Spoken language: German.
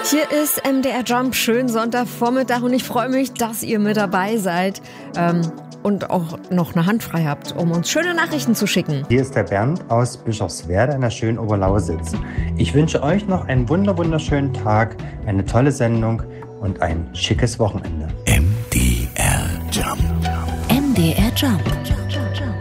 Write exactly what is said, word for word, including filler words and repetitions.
Hier ist M D R Jump, schönen Sonntagvormittag und ich freue mich, dass ihr mit dabei seid ähm, und auch noch eine Hand frei habt, um uns schöne Nachrichten zu schicken. Hier ist der Bernd aus Bischofswerda in der schönen Oberlausitz. Ich wünsche euch noch einen wunder wunderschönen Tag, eine tolle Sendung und ein schickes Wochenende. M D R Jump. M D R Jump.